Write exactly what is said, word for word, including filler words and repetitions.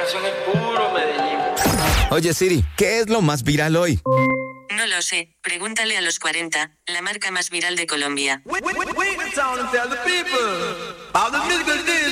son el puro Medellín. Oye Siri, ¿qué es lo más viral hoy? No lo sé, pregúntale a los cuarenta, la marca más viral de Colombia. Wait, wait, wait, wait, and tell the people. All the musical